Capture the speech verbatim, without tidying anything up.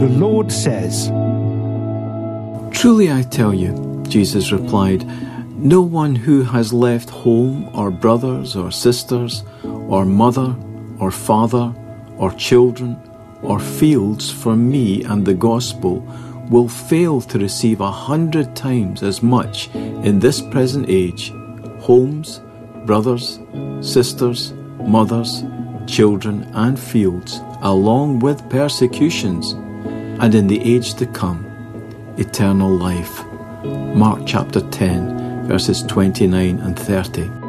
the Lord says, "Truly I tell you," Jesus replied, "no one who has left home or brothers or sisters or mother or father or children or fields for me and the gospel will fail to receive a hundred times as much in this present age, homes, brothers, sisters, mothers, children and fields, along with persecutions, and in the age to come, eternal life." Mark chapter ten, verses twenty-nine and thirty.